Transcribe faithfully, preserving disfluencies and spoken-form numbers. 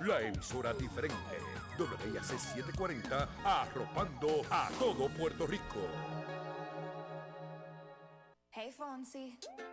la emisora diferente. W I A C setecientos cuarenta, arropando a todo Puerto Rico. Hey, Fonsi.